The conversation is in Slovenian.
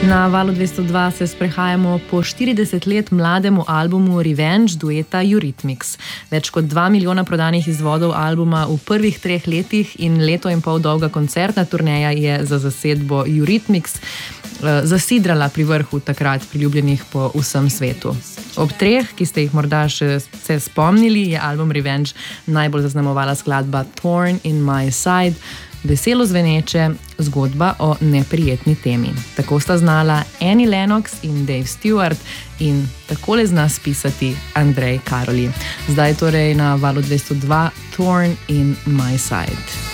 Na Valu 202 se sprehajamo po 40 let mlademu albumu Revenge dueta Eurythmics. Več kot 2 milijona prodanih izvodov albuma v prvih 3 letih in leto in pol dolga koncertna turneja je za zasedbo Eurythmics zasidrala pri vrhu takrat priljubljenih po vsem svetu. Ob 3, ki ste jih morda še se spomnili, je album Revenge najbolj zaznamovala skladba Thorn in My Side, veselo zveneče zgodba o neprijetni temi. Tako sta znala Annie Lennox in Dave Stewart in takole zna spisati Andrej Karoli. Zdaj torej na Valu 202 Thorn in My Side.